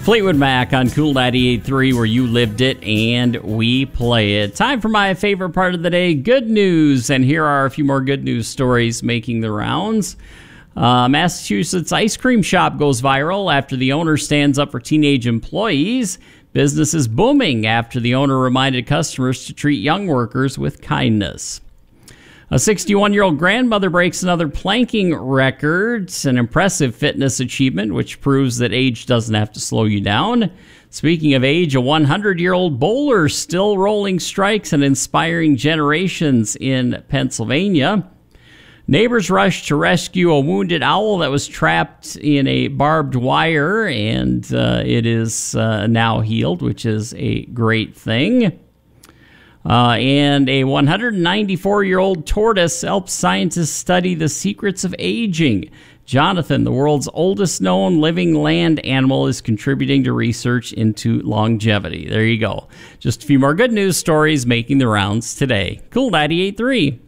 Fleetwood Mac on Cool 98.3, where you lived it and we play it. Time for my favorite part of the day, good news. And here are a few more good news stories making the rounds. Massachusetts ice cream shop goes viral after the owner stands up for teenage employees. Business is booming after the owner reminded customers to treat young workers with kindness. A 61-year-old grandmother breaks another planking record, an impressive fitness achievement which proves that age doesn't have to slow you down. Speaking of age, a 100-year-old bowler still rolling strikes and inspiring generations in Pennsylvania. Neighbors rushed to rescue a wounded owl that was trapped in a barbed wire, and it is now healed, which is a great thing. And a 194-year-old tortoise helps scientists study the secrets of aging. Jonathan, the world's oldest known living land animal, is contributing to research into longevity. There you go. Just a few more good news stories making the rounds today. Cool 98.3.